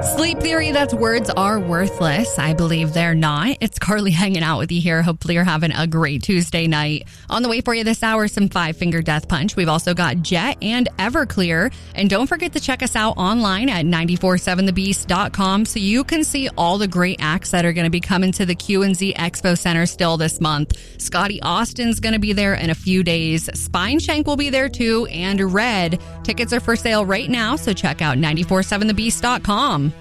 Sleep theory, that's words are worthless. I believe they're not. It's Carly hanging out with you here. Hopefully you're having a great Tuesday night. On the way for you this hour, some 5-Finger Death Punch. We've also got Jet and Everclear. And don't forget to check us out online at 947thebeast.com so you can see all the great acts that are going to be coming to the Q&Z Expo Center still this month. Scotty Austin's going to be there in a few days. Spineshank will be there too, and Red. Tickets are for sale right now, so check out 947thebeast.com.